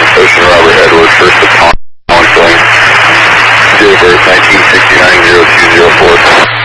Ocean Robert Edward, first upon, going, Date of birth 1969-0204.